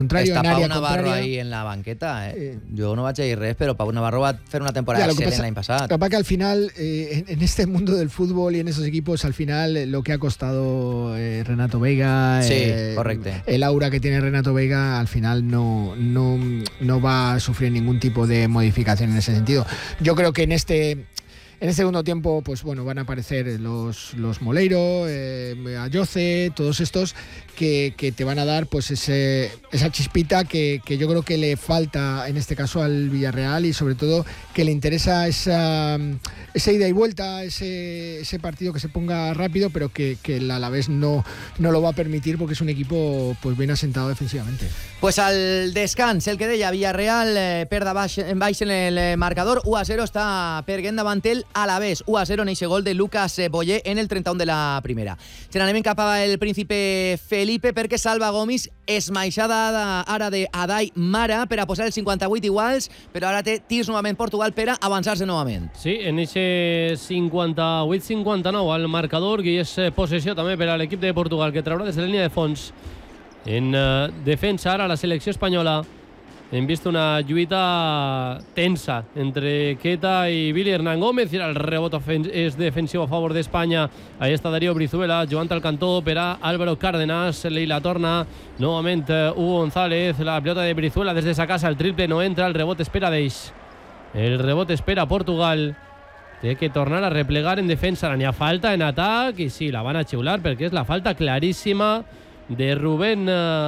contrario, està en àrea Pau Navarro contrària. ahí en la banqueta, Jo no vaig a dir res, però Pau Navarro va fer una temporada excelente l'any passat. Lo que pasa que al final, en este mundo del fútbol y en esos equipos, al final lo que ha costado Renato Veiga, Sí, correcto. el aura que tiene Renato Veiga, al final no va a sufrir ningún tipo de modificación en ese sentido. Yo creo que en este segundo tiempo, pues bueno, van a aparecer los Moleiro, Ayoce, todos estos que te van a dar pues esa chispita que yo creo que le falta en este caso al Villarreal, y sobre todo que le interesa esa ida y vuelta, ese partido que se ponga rápido, pero que el Alavés no lo va a permitir, porque es un equipo pues bien asentado defensivamente. Pues al descans, el que deia Villarreal perda baix en el marcador, 1-0 està perdent davant el Alavés, 1-0 en eixe gol de Lucas Boyer en el 31 de la primera. Se n'anem cap al Príncipe Felipe, perquè Salva Gomis esmaixada ara d'Adai Mara per a posar els 58 iguals, però ara té tirs novament Portugal per a avançar-se novament. Sí, en eixe 58-59 al marcador, que és possessió també per a l'equip de Portugal, que traurà des de la línia de fons. En defensa ara la selecció espanyola. Hem vist una lluita tensa entre Queta i Billy Hernán Gómez, i el rebot és defensiu a favor d'Espanya. Ahí està Darío Brizuela jugant al cantó per a Álvaro Cárdenas. Leila torna novament Hugo González, la pilota de Brizuela des de sa casa, el triple no entra, el rebot espera d'ells. El rebot espera Portugal. Té que tornar a replegar en defensa. N'hi ha falta en atac, i sí, la van a xiular perquè és la falta claríssima de Rubén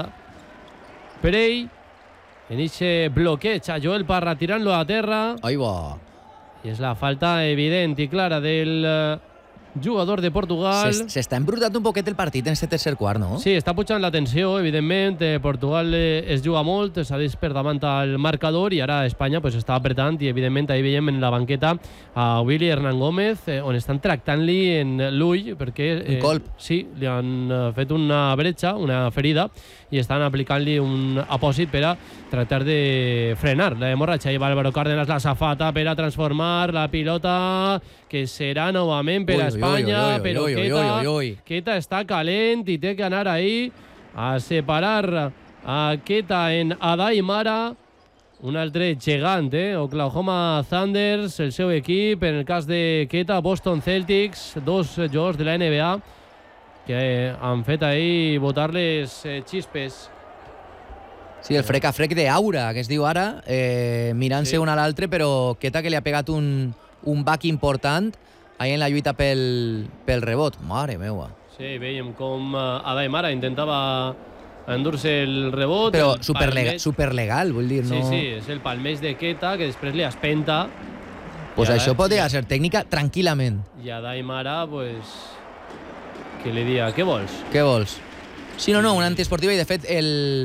Perey en ese bloqueig a Joel Parra tirant-lo a terra. Ahí va. I és la falta evident i clara del jugador de Portugal. S'està embrutant un poquet el partit en este tercer quart, no? Sí, està pujant la tensió, evidentment. Portugal es juga molt, s'ha vist per davant al marcador, i ara Espanya pues, està apretant, i evidentment ahí veiem en la banqueta a Willy Hernán Gómez, on estan tractant-li en l'ull, perquè un colp. Sí, li han fet una bretxa, una ferida, i estan aplicant-li un apòsit per a tratar de frenar la hemorratgia. I va Álvaro Cárdenas, la safata per a transformar la pilota, que serà novament per a Espanya, però Queta està calent i té que anar ahí a separar a Queta en Adai Mara, un altre gegant, Oklahoma Thunders, el seu equip, en el cas de Queta, Boston Celtics, dos jugadors de la NBA que han fet ahí botar les xispes. Sí, el frec a frec d'Aura, que es diu ara, mirant-se un a l'altre, però Queta que li ha pegat un back important ahí en la lluita pel rebot. Mare meua. Sí, veiem com Adai Mara intentava endur-se el rebot. Però superlegal, vull dir, no? Sí, és el palmeix de Queta, que després li espenta. Pues això podria ser tècnica tranquil·lament. I Adai Mara, pues, que li dia, què vols? Què vols? Sí, no, una antiesportiva, i de fet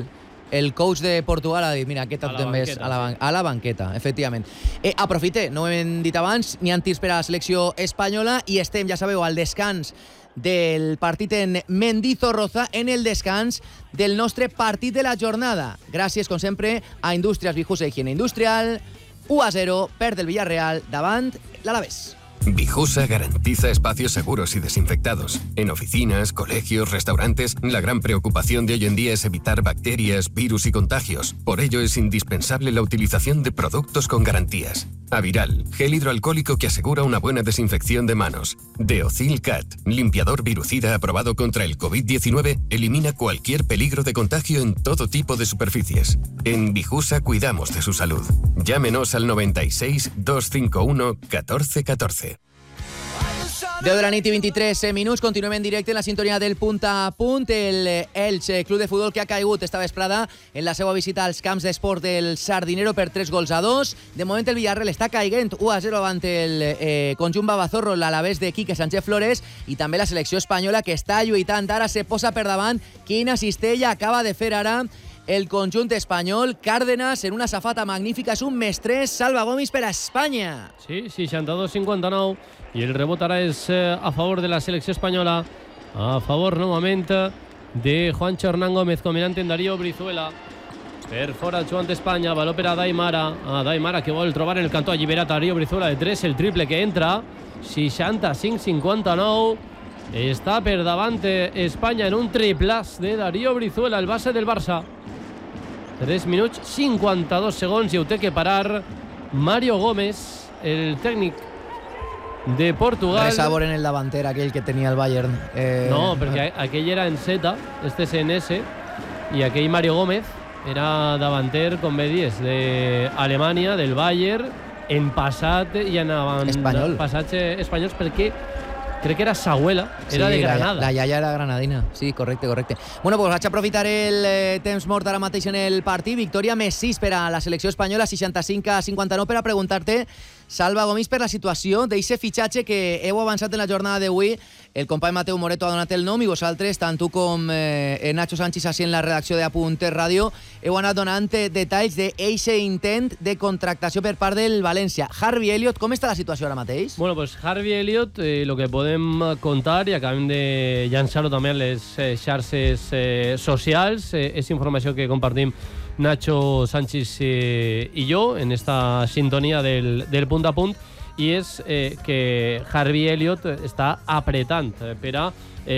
el coach de Portugal ha dit, mira, Queta també és a la banqueta, efectivament. Aprofite, no ho hem dit abans, n'hi ha tirs per a la selecció espanyola, i estem, ja sabeu, al descans del partit en Mendizorroza, en el descans del nostre partit de la jornada. Gràcies, com sempre, a Indústries Vijusa Higiene Industrial. 1-0, perd el Villarreal davant l'Alavés. Vijusa garantiza espacios seguros y desinfectados. En oficinas, colegios, restaurantes, la gran preocupación de hoy en día es evitar bacterias, virus y contagios. Por ello es indispensable la utilización de productos con garantías. Aviral, gel hidroalcohólico que asegura una buena desinfección de manos. Deocil Cat, limpiador virucida aprobado contra el COVID-19, elimina cualquier peligro de contagio en todo tipo de superficies. En Vijusa cuidamos de su salud. Llámenos al 96 251 1414. 10 de la nit i 23 minuts, continuem en directe en la sintonia del Punt a Punt. El Elche, club de futbol que ha caigut esta vesprada en la seva visita als camps d'esport del Sardinero per 3-2. De moment el Villarreal està caiguent 1-0 davant el conjunt Babazorro, l'Alavés de Quique Sánchez Flores, i també la selecció espanyola que està lluitant. Ara se posa per davant. Quina cistella acaba de fer ara el conjunt espanyol. Cárdenas en una safata magnífica, és un mestrès. Salva Gomis per a Espanya. Sí, 62-59, i el rebot ara és a favor de la selecció espanyola, a favor novament de Juancho Hernán Gómez, combinant en Darío Brizuela. Per fora jugant Espanya, baló per a Adai Mara, que vol trobar en el cantó, alliberat Darío Brizuela de 3, el triple que entra, 65-59. Està per davant Espanya en un triplàs de Darío Brizuela, el base del Barça. 3 minuts 52 segons i ho té que parar Mario Gómez, el tècnic de Portugal. Res a veure en el davanter aquell que tenia el Bayern. No, perquè aquell era en Z, este és en S, i aquell Mario Gómez era davanter, com bé dius, d'Alemanya, del Bayern, en passat i en passats espanyols, perquè crec que era Sahuela, era de Granada. La iaia era granadina, sí, correcte. Bueno, pues vaig aprofitar el temps mort ara mateix en el partit. Victòria més 6 per a la selecció espanyola, 65-59, per a preguntar-te, Salva Gomis, per la situació d'eixe fitxatge que heu avançat en la jornada d'avui. El company Mateu Moreto ha donat el nom i vosaltres, tant tu com Nacho Sánchez, així en la redacció de Apuntes Ràdio, heu anat donant detalls d'eixe intent de contractació per part del València. Harvey Elliott, com està la situació ara mateix? Bueno, pues Harvey Elliott, lo que podem contar, i acabem de llançar-ho també en les xarxes socials, és informació que compartim Nacho Sánchez i jo en esta sintonia del punt a punt, i és que Harvey Elliott està apretant per a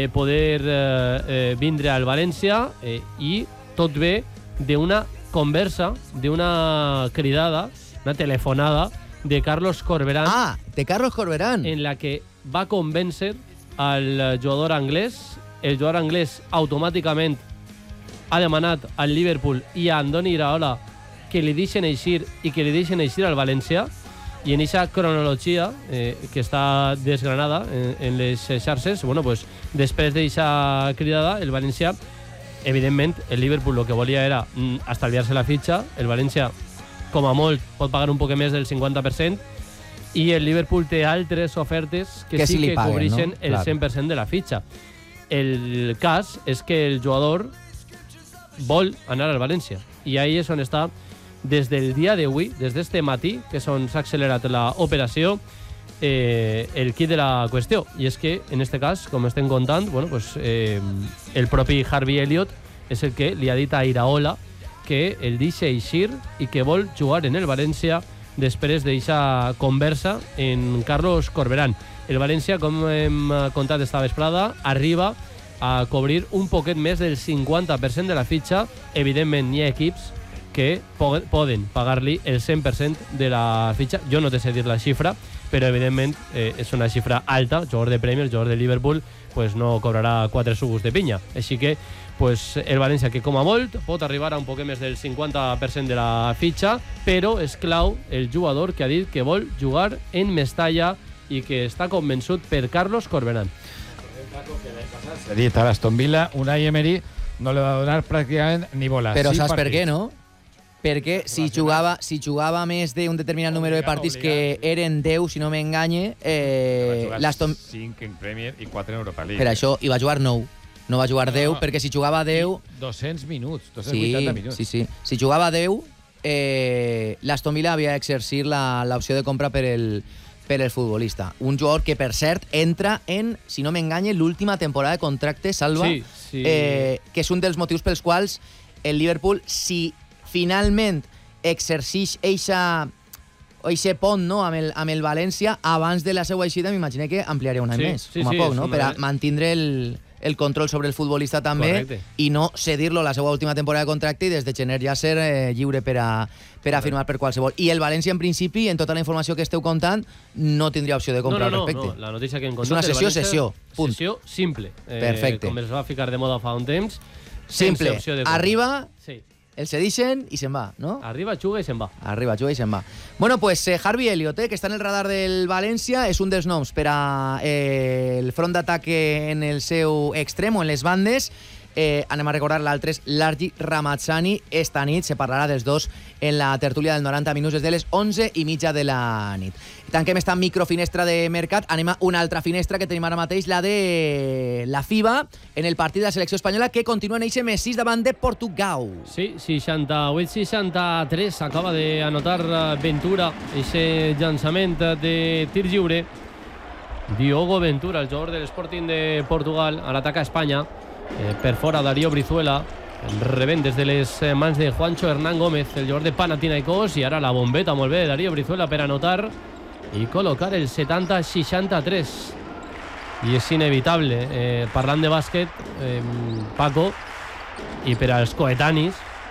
poder vindre al València, i tot ve d'una conversa, d'una cridada, una telefonada de Carlos Corberán. Ah, de Carlos Corberán. En la que va convèncer al jugador anglès. El jugador anglès automàticament ha demanat al Liverpool i a Andoni Iraola que li deixen eixir i que li deixen eixir al València, i en aquesta cronologia que està desgranada en les xarxes, bueno, pues, després d'aquesta cridada, el València, evidentment, el Liverpool el que volia era estalviar-se la fitxa, el València, com a molt, pot pagar un poc més del 50%, i el Liverpool té altres ofertes que sí que cobreixen, no? El 100% de la fitxa. El cas és que el jugador vol anar al València, i ahí és on està des del dia d'avui, des d'este matí, que és on s'ha accelerat l'operació, el quid de la qüestió. I és que, en este cas, com estem contant, bueno, pues, el propi Harvey Elliott és el que li ha dit a Iraola que el deixa eixir i que vol jugar en el València després d'aquesta conversa en Carlos Corberán. El València, com hem contat esta vesprada, arriba a cobrir un poquet més del 50% de la fitxa. Evidentment, hi ha equips que poden pagar-li el 100% de la fitxa. Jo no te sé dir la xifra, però evidentment és una xifra alta. El jugador de Premier, el jugador de Liverpool, pues no cobrarà 4 sucs de pinya. Així que pues, el València, que com a molt pot arribar a un poquet més del 50% de la fitxa, però és clau el jugador que ha dit que vol jugar en Mestalla i que està convençut per Carlos Corberán. Se dit a l'Aston Villa, Unai Emery no li va donar pràcticament ni bola. Però saps per què, no? Perquè si jugava més d'un determinat número de partits, que eren 10, si no m'enganye, l'Aston 5 en Premier i 4 en Europa League. Per això hi va jugar 9. No va jugar 10, perquè si jugava 10... 200 minuts, 280 minuts. Sí. Si jugava 10, l'Aston Villa havia d'exercir l'opció de compra per el futbolista. Un jugador que, per cert, entra en, si no m'enganye, l'última temporada de contracte, Salva, sí. Que és un dels motius pels quals el Liverpool, si finalment exerceix eixe pont, no, amb el València, abans de la seva eixida, m'imagino que ampliaria un any més, com a poc, no? Per a mantindre el control sobre el futbolista també. Correcte. I no cedir-lo la seva última temporada de contracte i des de gener ja ser lliure per a firmar per qualsevol. I el València, en principi, en tota la informació que esteu contant, no tindria opció de comprar al respecte. No, la notícia que hem contat... És una sessió, punt. Sessió simple. Perfecte. Com es va ficar de moda fa un temps. Simple. Arriba... Sí. El se deixen i se'n va, no? Arriba, juga i se'n va. Arriba, juga i se'n va. Bueno, pues Harvey Elliott, que està en el radar del València, és un dels noms per a el front d'atac en el seu extrem o en les bandes. Anem a recordar l'altre és Largi Ramazzani. Esta nit se parlarà dels dos en la tertúlia del 90 minuts des de les 11:30 de la nit. Tanquem esta microfinestra de mercat. Anem a una altra finestra que tenim ara mateix, la de la FIBA, en el partit de la selecció espanyola, que continua en eixe més 6 davant de Portugal. Sí, 68-63. Acaba d'anotar Ventura, eixe llançament de tir lliure. Diogo Ventura, el jugador de l'Sporting de Portugal, a l'atac a Espanya. Per fora Darío Brizuela, el rebent des de les mans de Juancho Hernán Gómez, el jugador de Panathinaikos, i ara la bombeta molt bé de Darío Brizuela per anotar i col·locar el 70-63. I és inevitable, parlant de bàsquet, Paco, i per als coetanis,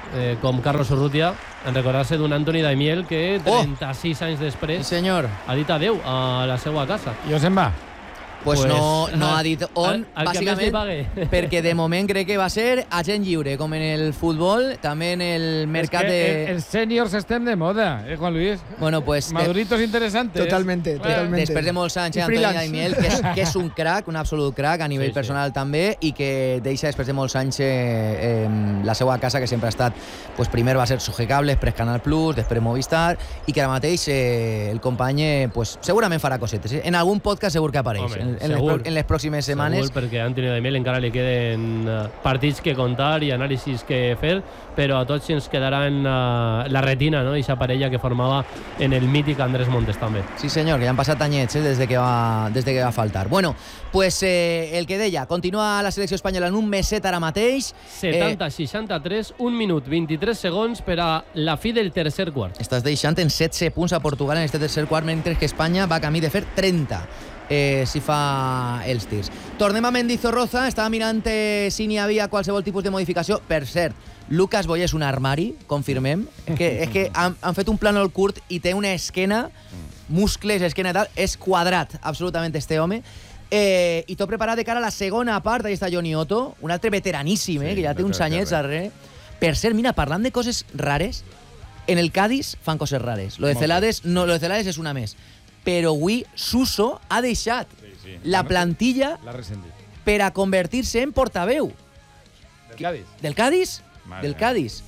com Carlos Urrutia, en recordar-se d'un Antoni Daimiel que 36 anys després Sí, senyor. ha dit adeu a la seva casa. I on se'n va? Pues no ha dit on, al que més li bàsicament, pague. perquè de moment crec que va ser agent lliure, com en el futbol, també en el mercat de... Els sèniors estem de moda, Juan Luis? Bueno, pues... Maduritos interesantes. Totalmente, totalmente. Després de molts anys, I Antoni freelance. Daimiel, que és un crack, un absolut crack a nivell personal també, i que deixa després de molts anys la seva casa, que sempre ha estat, pues, primer va ser Sogecable, després Canal Plus, després Movistar, i que ara mateix el company pues, segurament farà cosetes. En algun podcast segur que apareix. Home, en les pròximes setmanes. Segur, perquè a Antoni Daimiel encara li queden partits que contar i anàlisis que fer, però a tots ens quedarà en la retina, no? Eixa parella que formava en el mític Andrés Montes també. Sí senyor, que ja han passat anyets des de que va faltar. Bueno, pues el que deia, continua la selecció espanyola en un meset ara mateix. 70-63, 1 minut 23 segons per a la fi del tercer quart. Estàs deixant en 16 punts a Portugal en este tercer quart, mentre que Espanya va camí de fer 30. Si fa els tirs. Tornem a Mendizorroza, estava mirant si n'hi havia qualsevol tipus de modificació. Per cert, Lucas Boye és un armari, confirmem. És que han fet un plànol curt i té una esquena, muscles, esquena i tal, és quadrat, absolutament, este home. I tot preparat de cara a la segona part. Ahí està Johnny Otto, un altre veteraníssim, que ja té uns anyets darrere. Per cert, mira, parlant de coses rares, en el Cádiz fan coses rares. Lo de Celades és una més. Però avui Suso ha deixat la plantilla per a convertir-se en portaveu. Del Cádiz? Del Cádiz? Del Cádiz.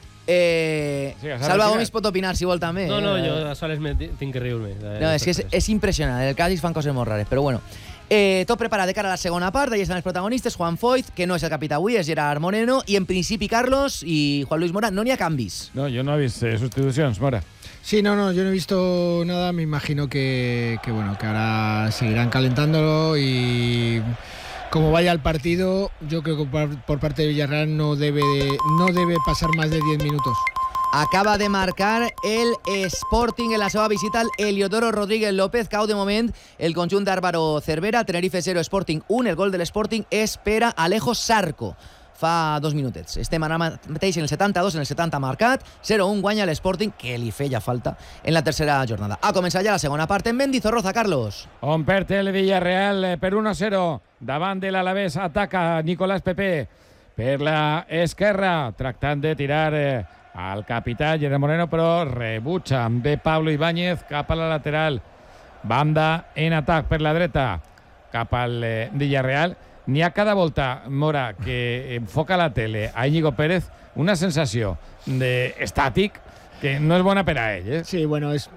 Salva Gomis pot opinar si vol també. No, jo a soles tinc que riure-me. No, és que és impressionant. El Cádiz fan coses molt rares, però bueno. Tot preparat de cara a la segona part. Allà estan els protagonistes. Juan Foyt, que no és el capità avui, és Gerard Moreno. I en principi Carlos i Juan Luis Mora. No n'hi ha canvis. No, jo no he vist sustitucions, Mora. Sí, no, yo no he visto nada. Me imagino que ahora seguirán calentándolo y como vaya el partido, yo creo que por parte de Villarreal no debe pasar más de 10 minutos. Acaba de marcar el Sporting en la seva visita al Eliodoro Rodríguez López. Cau de moment el conjunt d'Álvaro Cervera. Tenerife 0, Sporting 1. El gol de l'Sporting és per a Alejo Sarco. Fa 2 minutets. Estem ara mateix en el 72, en el 70 marcat. 0-1 guanya l'Sporting, que li feia falta en la tercera jornada. Ha començat ja la segona part en Mendizorroza, Carlos. On perd el Villarreal per 1-0. Davant de l'Alavés ataca Nicolás Pepe per la esquerra, tractant de tirar al capità Gerard Moreno, però rebutja amb Pablo Ibáñez cap a la lateral. Banda en atac per la dreta cap al Villarreal. N'hi ha cada volta, Mora, que enfoca la tele a Íñigo Pérez una sensació d'estàtic que no és bona per a ell. Sí, bueno, es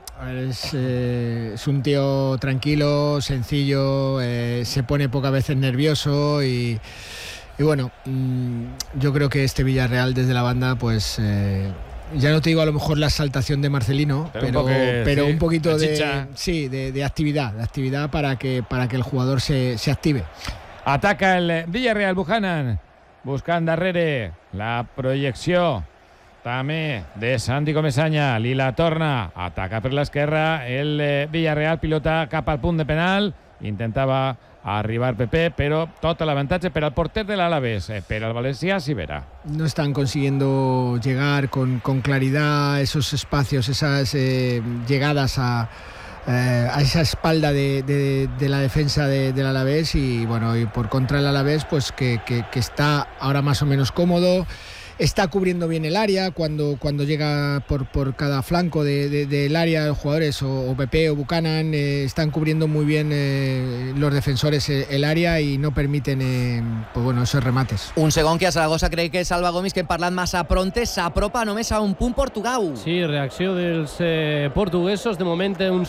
un tío tranquilo, sencillo, se pone pocas veces nervioso y bueno, yo creo que este Villarreal desde la banda, pues ya no te digo a lo mejor la exaltación de Marcelino, pero un poquito de actividad para que el jugador se active. Ataca el Villarreal, Buchanan, buscant darrere la projecció també de Santi Comesaña, li la torna, ataca per l'esquerra el Villarreal, pilota cap al punt de penal, intentava arribar Pepe, però tot l'avantatge per al porter de l'Alavés, per al Valencià Sivera. No están consiguiendo llegar con claridad esos espacios, esas llegadas a esa espalda de la defensa del Alavés y bueno, y por contra el Alavés pues que está ahora más o menos cómodo, está cubriendo bien el área cuando llega por cada flanco del área los jugadores o Pepe o Buchanan están cubriendo muy bien los defensores el área y no permiten pues bueno, esos remates. Un segon que a Saragossa crec que Salva Gomis, que hem parlat massa pronte, s'apropa només a un punt Portugal. Sí, reacció dels portuguesos, de moment un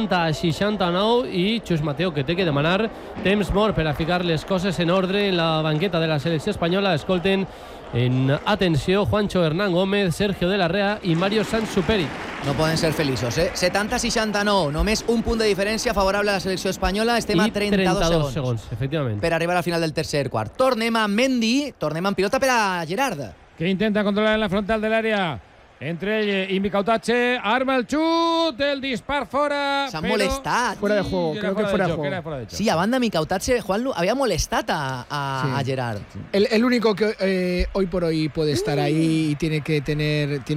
70-69 i Xus Mateo, que té que demanar temps mort per a ficar les coses en ordre en la banqueta de la selecció espanyola. Escolten en atenció Juancho Hernán Gómez, Sergio de la Rea i Mario Sansuperi. No poden ser feliços, 70-69, només un punt de diferència favorable a la selecció espanyola. Estem a 32 segons, efectivament, per arribar al final del tercer quart. Tornem a Mendy, tornem amb pilota per a Gerard, que intenta controlar en la frontal del área. entre ell i Micautatge. Arma el xut, el dispar fora. S'han molestat. Fuera de juego, creo que fuera de juego. Sí, a banda Micautatge, Juanlu había molestat a Gerard. El único que hoy por hoy puede estar ahí y tiene que tener